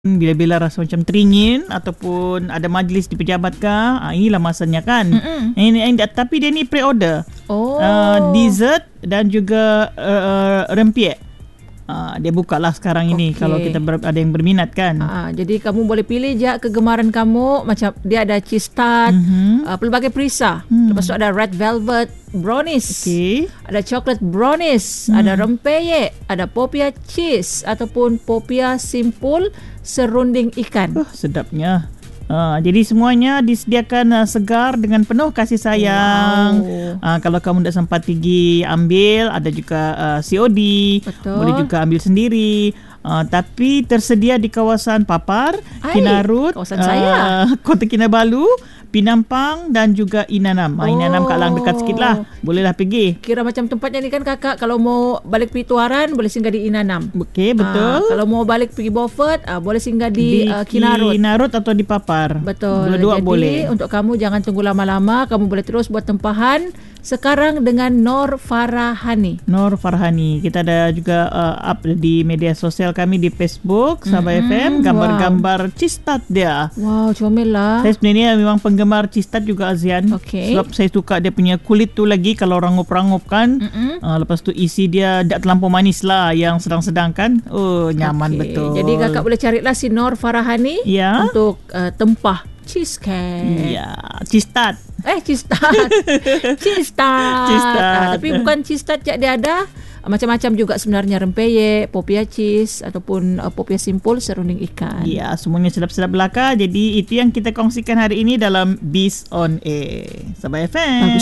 Bila-bila rasa macam teringin ataupun ada majlis di pejabat ke, inilah masanya kan. Tapi dia ni pre-order. Dessert dan juga rempeyek. Dia buka lah sekarang ini kalau kita ada yang berminat kan. Jadi kamu boleh pilih je kegemaran kamu. Macam dia ada cheese tart, pelbagai perisa. Lepas tu ada red velvet brownies, ada chocolate brownies, ada rempeyek, ada popia cheese ataupun popia simpul serunding ikan. Sedapnya. Jadi semuanya disediakan segar dengan penuh kasih sayang. Kalau kamu tak sempat pergi ambil, ada juga COD. Betul. Boleh juga ambil sendiri. Tapi tersedia di kawasan Papar, Kinarut, kawasan saya, Kota Kinabalu, Pinampang dan juga Inanam. Inanam Kak Lang dekat sikit lah. Bolehlah pergi. Kira macam tempatnya ni kan kakak, kalau mau balik pergi Tuaran boleh singgah di Inanam. Okey, betul. Kalau mau balik pergi Beaufort boleh singgah di Kinarut. Kinarut atau di Papar. Betul. Dua-dua Jadi, boleh. Untuk kamu jangan tunggu lama-lama. Kamu boleh terus buat tempahan sekarang dengan Nor Farahani. Nor Farahani. Kita ada juga up di media sosial kami di Facebook Sabah FM, gambar-gambar cistat dia. Wow, comel lah. Saya sebenarnya memang penggemar cistat juga, Azian. Sebab saya suka dia punya kulit tu lagi kalau rangup-rangup kan. Lepas tu isi dia tak terlampau manis lah, yang sedang-sedang kan. Nyaman betul. Jadi kakak boleh carilah si Nor Farahani untuk tempah cheesecake. Ya, cistat. Cistat. Tapi bukan cistat je dia ada. Macam-macam juga sebenarnya, rempeyek, popia cheese ataupun popia simpul serunding ikan. Ya, semuanya sedap-sedap belaka. Jadi itu yang kita kongsikan hari ini dalam Biz on Air Sabah FM. Bagus.